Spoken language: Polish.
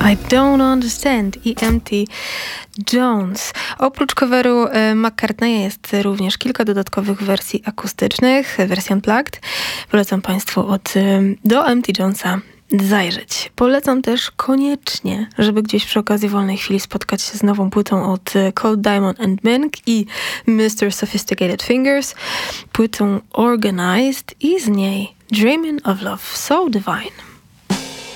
I Don't Understand i Empty Jones. Oprócz coveru McCartneya jest również kilka dodatkowych wersji akustycznych, wersji unplugged. Polecam Państwu do Empty Jonesa zajrzeć. Polecam też koniecznie, żeby gdzieś przy okazji wolnej chwili spotkać się z nową płytą od Cold Diamond and Mink i Mr. Sophisticated Fingers, płytą Organized i z niej Dreaming of Love So Divine.